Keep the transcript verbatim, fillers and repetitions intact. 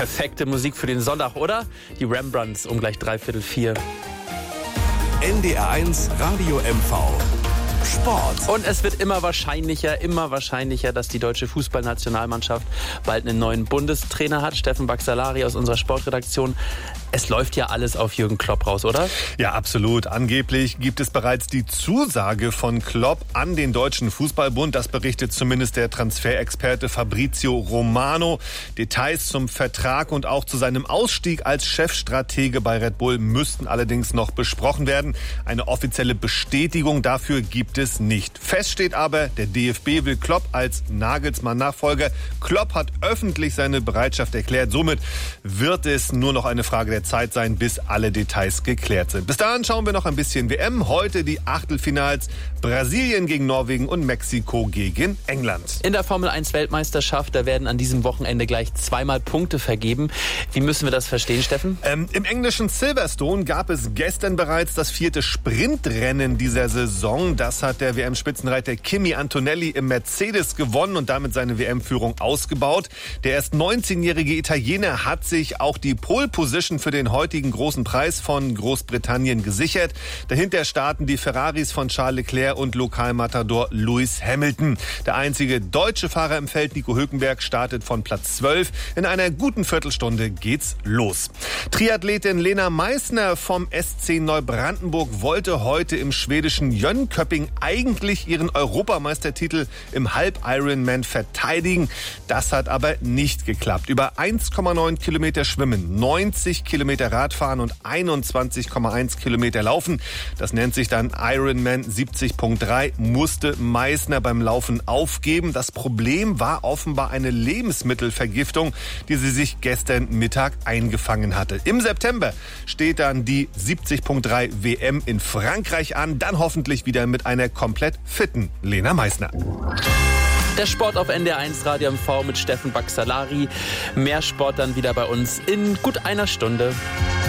Perfekte Musik für den Sonntag, oder? Die Rembrandts um gleich dreiviertel vier. N D R eins Radio M V. Sport. Und es wird immer wahrscheinlicher, immer wahrscheinlicher, dass die deutsche Fußballnationalmannschaft bald einen neuen Bundestrainer hat. Steffen Baxalari aus unserer Sportredaktion. Es läuft ja alles auf Jürgen Klopp raus, oder? Ja, absolut. Angeblich gibt es bereits die Zusage von Klopp an den Deutschen Fußballbund. Das berichtet zumindest der Transferexperte Fabrizio Romano. Details zum Vertrag und auch zu seinem Ausstieg als Chefstratege bei Red Bull müssten allerdings noch besprochen werden. Eine offizielle Bestätigung dafür gibt es nicht. Fest steht aber, der D F B will Klopp als Nagelsmann-Nachfolger. Klopp hat öffentlich seine Bereitschaft erklärt. Somit wird es nur noch eine Frage der Zeit sein, bis alle Details geklärt sind. Bis dahin schauen wir noch ein bisschen W M. Heute die Achtelfinals. Brasilien gegen Norwegen und Mexiko gegen England. In der Formel eins Weltmeisterschaft, da werden an diesem Wochenende gleich zweimal Punkte vergeben. Wie müssen wir das verstehen, Steffen? Ähm, Im englischen Silverstone gab es gestern bereits das vierte Sprintrennen dieser Saison. Das hat der W M-Spitzenreiter Kimi Antonelli im Mercedes gewonnen und damit seine W M-Führung ausgebaut. Der erst neunzehnjährige Italiener hat sich auch die Pole-Position für den heutigen großen Preis von Großbritannien gesichert. Dahinter starten die Ferraris von Charles Leclerc und Lokalmatador Lewis Hamilton. Der einzige deutsche Fahrer im Feld, Nico Hülkenberg, startet von Platz zwölf. In einer guten Viertelstunde geht's los. Triathletin Lena Meissner vom S C Neubrandenburg wollte heute im schwedischen Jönköping eigentlich ihren Europameistertitel im Halb-Ironman verteidigen. Das hat aber nicht geklappt. Über eins Komma neun Kilometer schwimmen, neunzig Kilometer Radfahren und einundzwanzig Komma eins Kilometer laufen. Das nennt sich dann Ironman siebzig Punkt drei, musste Meissner beim Laufen aufgeben. Das Problem war offenbar eine Lebensmittelvergiftung, die sie sich gestern Mittag eingefangen hatte. Im September steht dann die siebzig Punkt drei W M in Frankreich an, dann hoffentlich wieder mit einer komplett fitten Lena Meissner. Der Sport auf N D R eins Radio M V mit Steffen Baxalari. Mehr Sport dann wieder bei uns in gut einer Stunde.